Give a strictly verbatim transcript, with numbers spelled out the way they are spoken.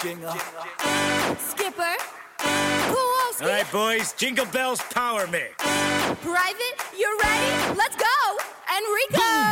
Jingle. Skipper. Kowalski. All right, boys, Jingle Bells Power Mix. Private, you ready? Let's go! Enrico!